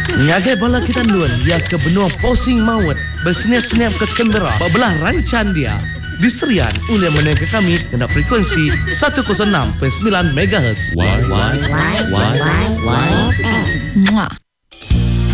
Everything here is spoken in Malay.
Ngagai bala kita nuan ia ke benua posing maut bersenyap-senyap ke Canberra belah rancan dia diserian oleh menengah kami kena frekuensi 106.9 MHz. Why? Mwah.